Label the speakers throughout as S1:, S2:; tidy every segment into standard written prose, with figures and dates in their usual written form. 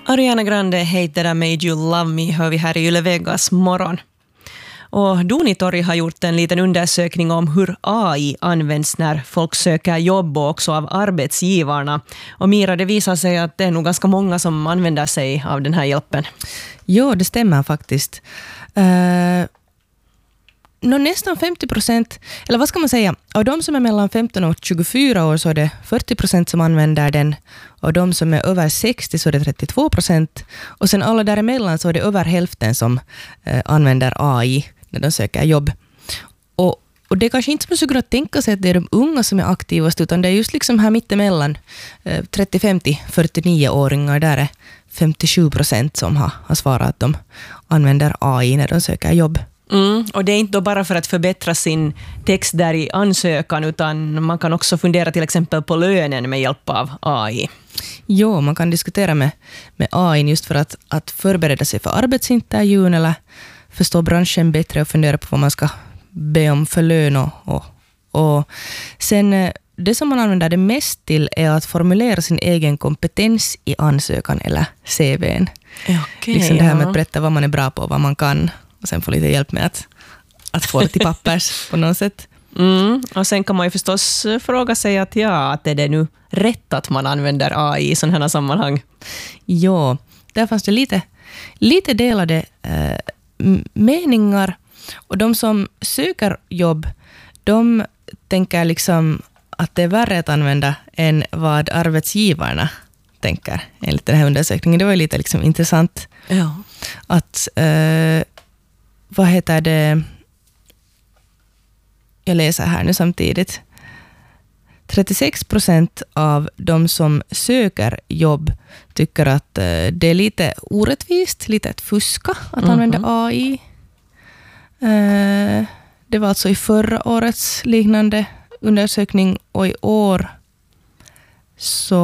S1: Ariana Grande heter där Made You Love Me hör vi här i Yle Vegas morgon. Och Dunitori har gjort en liten undersökning om hur AI används när folk söker jobb och också av arbetsgivarna. Och Mira, det visar sig att det är nog ganska många som använder sig av den här hjälpen.
S2: Ja, det stämmer faktiskt. Nästan 50%, eller vad ska man säga, av de som är mellan 15 och 24 år så är det 40% som använder den. Och de som är över 60 så är det 32%. Och sen alla däremellan så är det över hälften som använder AI när de söker jobb. Och det är kanske inte så skulle tänka sig att det är de unga som är aktivast, utan det är just liksom här mittemellan 35 till 49-åringar, där är 57% som har svarat att de använder AI när de söker jobb.
S1: Och det är inte då bara för att förbättra sin text där i ansökan, utan man kan också fundera till exempel på lönen med hjälp av AI.
S2: Jo, man kan diskutera med AI just för att förbereda sig för arbetsintervjun eller förstå branschen bättre och fundera på vad man ska be om för lön. Och sen det som man använder det mest till är att formulera sin egen kompetens i ansökan eller CV:n.
S1: Okay,
S2: liksom det här med att berätta vad man är bra på och vad man kan. Och sen få lite hjälp med att få det till pappers på något sätt.
S1: Och sen kan man ju förstås fråga sig att är det nu rätt att man använder AI i sådana här sammanhang?
S2: Ja, där fanns det lite delade meningar. Och de som söker jobb, de tänker liksom att det är värre att använda än vad arbetsgivarna tänker. Enligt den här undersökningen. Det var ju lite liksom intressant att vad heter det? Jag läser här nu samtidigt. 36% av de som söker jobb tycker att det är lite orättvist, lite att fuska att använda AI. Det var alltså i förra årets liknande undersökning, och i år så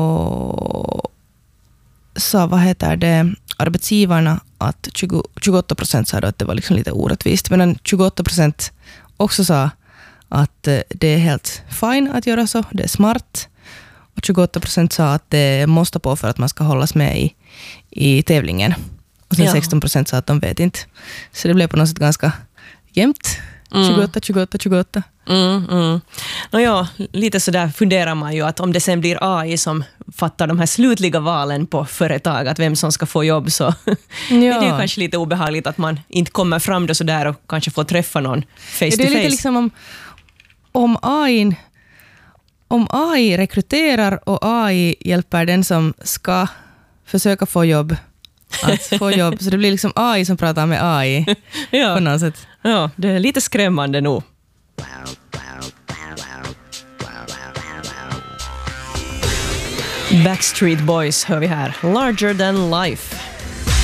S2: vad heter det, arbetsgivarna att 28% sa att det var liksom lite orättvist, medan 28% också sa att det är helt fine att göra så, det är smart, och 28% sa att det måste på för att man ska hållas med i tävlingen, och sen 16% sa att de vet inte. Så det blev på något sätt ganska jämnt. 28.
S1: Lite så där funderar man ju att om det sen blir AI som fattar de här slutliga valen på företag, att vem som ska få jobb, så är det ju kanske lite obehagligt att man inte kommer fram då så där och kanske får träffa någon face to face.
S2: Det är lite liksom om AI rekryterar och AI hjälper den som ska försöka få jobb att få jobb. Så det blir liksom AI som pratar med AI på något sätt.
S1: Ja, det är lite skrämmande nog. Backstreet Boys hör vi här. Larger than life.